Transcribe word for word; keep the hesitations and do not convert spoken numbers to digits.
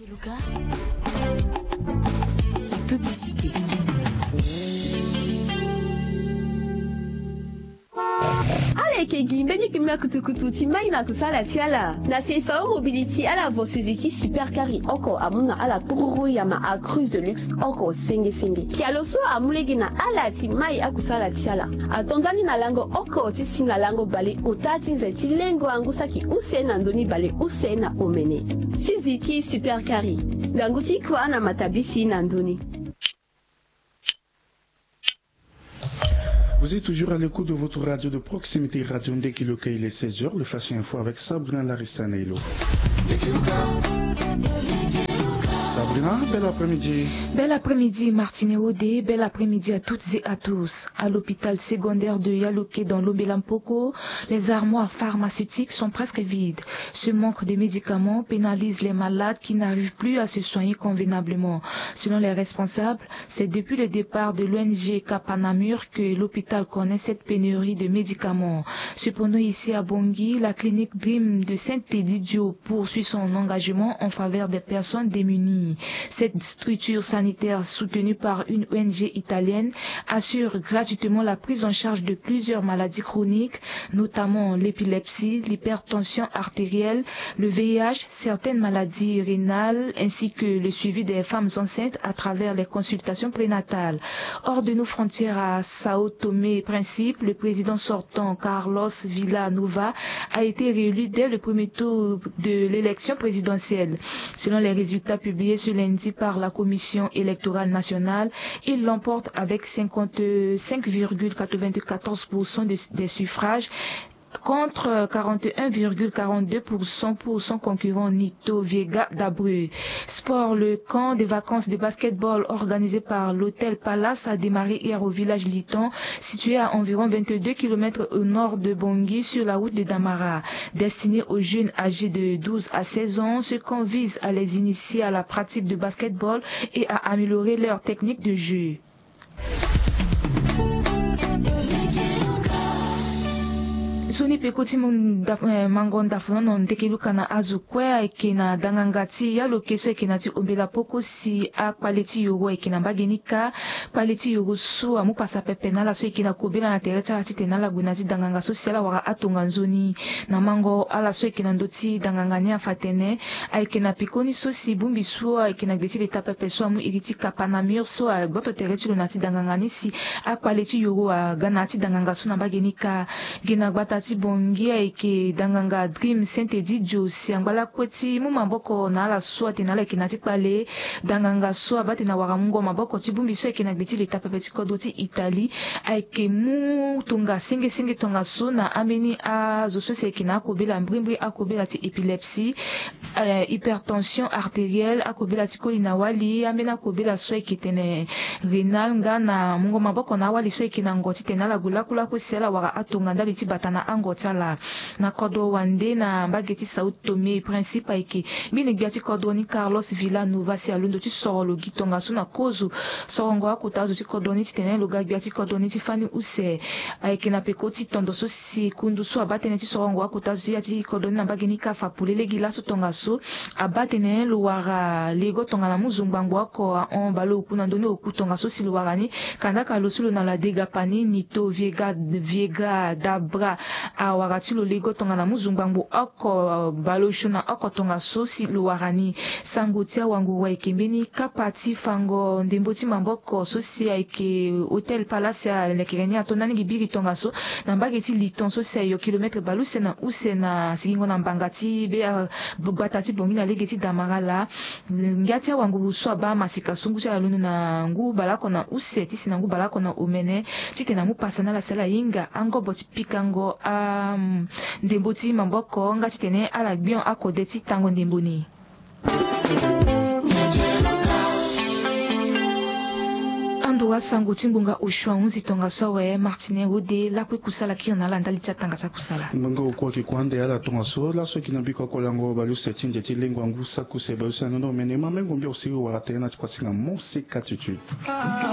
Lucas, la publicité. Ale kegi mbeni kimna kutukutu timai na kusala tiala na Sefa Mobility ala vo Suzuki Super Carry oko amuna ala kururu ya ma a cruise de luxe oko senge senge kialoso amulegi na ala timai akusala tiala atondani na lango oko tisi na lango bale utati nzeti lengo angusaki use na ndoni bale use na omene Suzuki Super Carry danguti kwa na matabisi na ndoni. Vous êtes toujours à l'écoute de votre radio de proximité Radio Ndekiluka, il est seize heures, le Fashion Info avec Sabrina Larissa Nailo. Sabrina, bel après-midi. Bel après-midi, Martine Odé. Bel après-midi à toutes et à tous. À l'hôpital secondaire de Yaloké dans l'Obelampoko, les armoires pharmaceutiques sont presque vides. Ce manque de médicaments pénalise les malades qui n'arrivent plus à se soigner convenablement. Selon les responsables, c'est depuis le départ de l'O N G Kapanamur que l'hôpital connaît cette pénurie de médicaments. Cependant, ici à Bangui, la clinique Dream de Saint-Edidio poursuit son engagement en faveur des personnes démunies. Cette structure sanitaire soutenue par une O N G italienne assure gratuitement la prise en charge de plusieurs maladies chroniques, notamment l'épilepsie, l'hypertension artérielle, le V I H, certaines maladies rénales ainsi que le suivi des femmes enceintes à travers les consultations prénatales. Hors de nos frontières à Sao Tomé et Principe, le président sortant Carlos Villanova a été réélu dès le premier tour de l'élection présidentielle. Selon les résultats publiés ce lundi par la Commission électorale nationale, il l'emporte avec cinquante-cinq virgule quatre-vingt-quatorze pour cent des suffrages contre quarante et un virgule quarante-deux pour cent pour son concurrent Nito Viega d'Abreu. Sport, le camp de vacances de basketball organisé par l'Hôtel Palace a démarré hier au village Liton, situé à environ vingt-deux kilomètres au nord de Bangui sur la route de Damara. Destiné aux jeunes âgés de douze à seize ans, ce camp vise à les initier à la pratique de basketball et à améliorer leur technique de jeu. Soni pekoti mangon dafono ntekeluka na azukwe ekena dangangati ya lokeso ekena ti obela poko si a quality yogo ekena bagenika quality yogo su amu pasa pepena la so ekena kobela na tereta la titena la gunati danganga sociala waka atonga nzoni na mango ala so ekena ndoti dangangani afatene ekena pikoni so si bumbi su ekena gbeti leta pepe so amu iriti kapanamur so boto tereti lo nati dangangani si a quality yogo ganati danganga su na bagenika gena gbata ti bongia eke danganga Dream Saint-Edidio si angala kweti mu maboko na ala swati na la kinati pale danganga swa bate na waramungo maboko ti bumbi so eke na gbeti leta pepe ti kodo ti Italie eke mu tunga singe singe tonga so na ameni a zo so se eke na akobela mbrimbri akobela ti epilepsie uh, hypertension artérielle akobela ti kolina wali amena akobela so eke tene renal nga na mungo maboko na wali so eke na ngoti tena la gulakula ko sela wara atonga ndali ti batana angotala na kodo wande na bageti Sao Tomé principe eke bini biati kodo ni Carlos Villanova si alundo ti soro gitonga so na kozu sorongo akutazo ti kodo ni tene lo biati kodo ni ti fani use eke na pekoti tondo so si kundu so abatene ti sorongo akutazo ti kodo ni na bageni ka fa pulele gila so tonga so abatene lo wara lego tonga na muzungbango ako on balo kuna ndoni okutonga so si lo wara ni kandaka lo sulo na la dega pani Nito Viega Viega d'Abra a wakati lo lego tonga na muzungbango ako balosho na ako tonga sosi lo warani sangutia wangu wa ikembeni kapati fango ndemboti mamboko sosi ake Hotel Palace ya lekireni atonani gibiri tonga so na mbageti Liton sosi yo kilometre baluse na use na sigingo na mbangati be batati bongi na legeti Damara la ngati wangu so ba masika sungu cha lunu na ngu balako na use tisi na ngu balako na omene tite na mu pasana la sala yinga ango boti pikango um, ndemboti mamboko ngati tene ala bion akodeti tango ndemboni. Andua sangu tingunga ushwa unzi tonga sowe Martine Ode la kwe kusala kirna la ndali tanga sa kusala. Mbanga ukwa kikwande ya la tonga so la so kinabika kwa lango balu setinje ti lengwa ngu sakuse balu sa nono mene mamengo mbia usiwi waratena chikwa singa monsi katitude.